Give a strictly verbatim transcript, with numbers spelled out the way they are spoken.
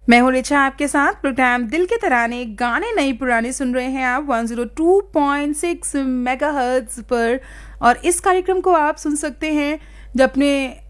मैं हूँ रिचा आपके साथ। प्रोग्राम दिल के तराने गाने नई पुराने सुन रहे हैं आप एक सौ दो पॉइंट छह मेगाहर्ट्ज़ पर। और इस कार्यक्रम को आप सुन सकते हैं जब अपने